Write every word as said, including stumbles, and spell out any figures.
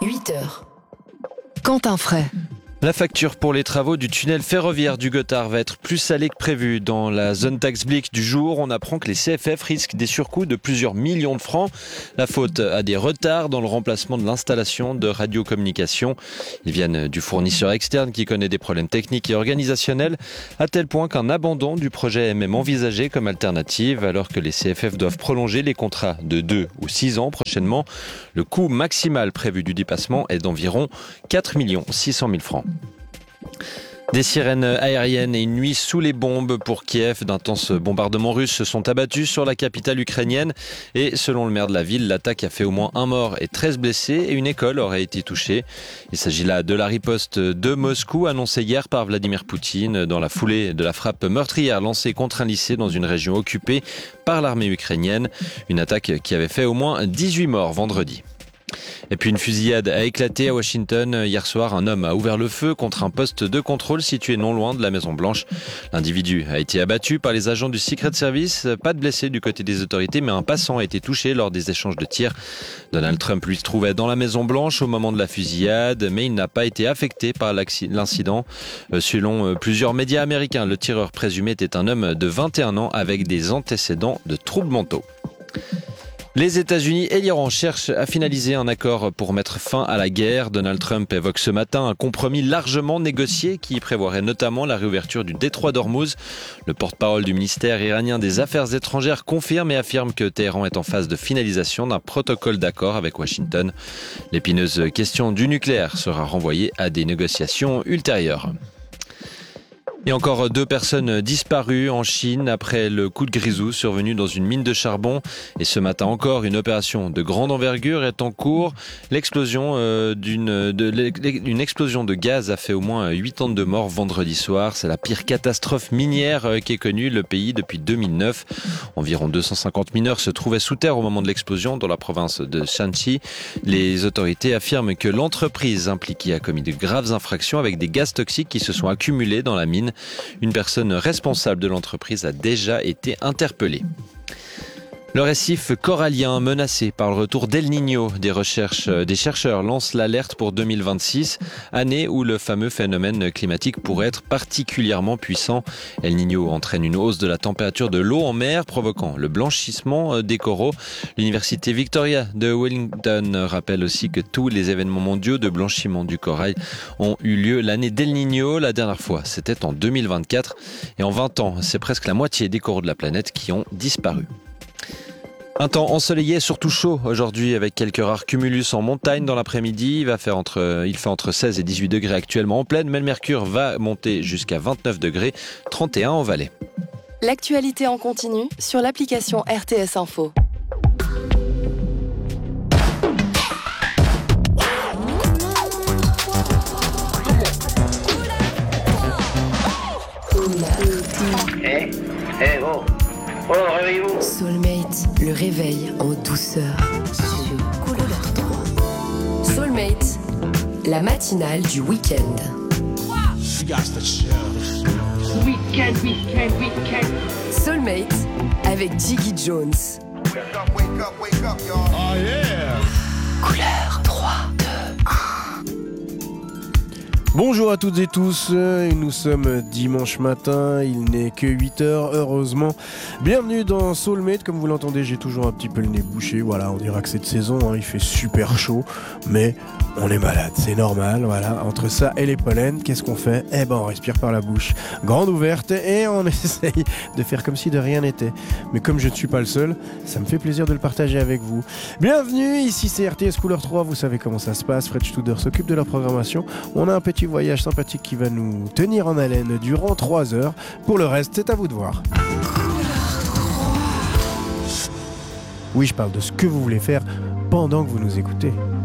huit heures. Quentin Fray. La facture pour les travaux du tunnel ferroviaire du Gothard va être plus salée que prévu. Dans la zone taxe Blick du jour, on apprend que les C F F risquent des surcoûts de plusieurs millions de francs. La faute à des retards dans le remplacement de l'installation de radiocommunication. Ils viennent du fournisseur externe qui connaît des problèmes techniques et organisationnels, à tel point qu'un abandon du projet est même envisagé comme alternative, alors que les C F F doivent prolonger les contrats de deux ou six ans prochainement. Le coût maximal prévu du dépassement est d'environ quatre millions six cent mille francs. Des sirènes aériennes et une nuit sous les bombes pour Kiev. D'intenses bombardements russes se sont abattus sur la capitale ukrainienne et selon le maire de la ville, l'attaque a fait au moins un mort et treize blessés et une école aurait été touchée. Il s'agit là de la riposte de Moscou annoncée hier par Vladimir Poutine dans la foulée de la frappe meurtrière lancée contre un lycée dans une région occupée par l'armée ukrainienne. Une attaque qui avait fait au moins dix-huit morts vendredi. Et puis une fusillade a éclaté à Washington. Hier soir, un homme a ouvert le feu contre un poste de contrôle situé non loin de la Maison-Blanche. L'individu a été abattu par les agents du Secret Service. Pas de blessés du côté des autorités, mais un passant a été touché lors des échanges de tirs. Donald Trump, lui, se trouvait dans la Maison-Blanche au moment de la fusillade, mais il n'a pas été affecté par l'incident. Selon plusieurs médias américains, le tireur présumé était un homme de vingt et un ans avec des antécédents de troubles mentaux. Les États-Unis et l'Iran cherchent à finaliser un accord pour mettre fin à la guerre. Donald Trump évoque ce matin un compromis largement négocié qui prévoirait notamment la réouverture du détroit d'Ormuz. Le porte-parole du ministère iranien des Affaires étrangères confirme et affirme que Téhéran est en phase de finalisation d'un protocole d'accord avec Washington. L'épineuse question du nucléaire sera renvoyée à des négociations ultérieures. Et encore deux personnes disparues en Chine après le coup de grisou survenu dans une mine de charbon. Et ce matin encore, une opération de grande envergure est en cours. L'explosion euh, d'une de, une explosion de gaz a fait au moins quatre-vingt-deux morts vendredi soir. C'est la pire catastrophe minière euh, qu'ait connue le pays depuis deux mille neuf. Environ deux cent cinquante mineurs se trouvaient sous terre au moment de l'explosion dans la province de Shanxi. Les autorités affirment que l'entreprise impliquée a commis de graves infractions avec des gaz toxiques qui se sont accumulés dans la mine. Une personne responsable de l'entreprise a déjà été interpellée. Le récif corallien menacé par le retour d'El Niño. Des recherches, des chercheurs lancent l'alerte pour deux mille vingt-six, année où le fameux phénomène climatique pourrait être particulièrement puissant. El Niño entraîne une hausse de la température de l'eau en mer, provoquant le blanchissement des coraux. L'université Victoria de Wellington rappelle aussi que tous les événements mondiaux de blanchiment du corail ont eu lieu l'année d'El Niño. La dernière fois, c'était en deux mille vingt-quatre. Et en vingt ans, c'est presque la moitié des coraux de la planète qui ont disparu. Un temps ensoleillé, surtout chaud aujourd'hui avec quelques rares cumulus en montagne dans l'après-midi. Il va faire entre, il fait entre seize et dix-huit degrés actuellement en plaine, mais le mercure va monter jusqu'à vingt-neuf degrés, trente et un en vallée. L'actualité en continu sur l'application R T S Info. Eh, eh, oh, oh, réveillez-vous. Soulmate, le réveil en douceur sur Couleur trois. Soulmate, la matinale du week-end. Week-end, week-end, week-end. Soulmate avec Jiggy Jones. Wake up, wake up, wake up, y'all. Oh yeah. Couleur trois, deux, un. Bonjour à toutes et tous, nous sommes dimanche matin, il n'est que huit heures, heureusement. Bienvenue dans Soulmate, comme vous l'entendez, j'ai toujours un petit peu le nez bouché, voilà, on dira que cette saison, hein, il fait super chaud, mais on est malade, c'est normal, voilà. Entre ça et les pollens, qu'est-ce qu'on fait ? Eh ben, on respire par la bouche, grande ouverte, et on essaye de faire comme si de rien n'était. Mais comme je ne suis pas le seul, ça me fait plaisir de le partager avec vous. Bienvenue, ici c'est R T S Couleur trois, vous savez comment ça se passe, Fred Studer s'occupe de la programmation, on a un petit voyage sympathique qui va nous tenir en haleine durant trois heures. Pour le reste, c'est à vous de voir. Oui, je parle de ce que vous voulez faire pendant que vous nous écoutez.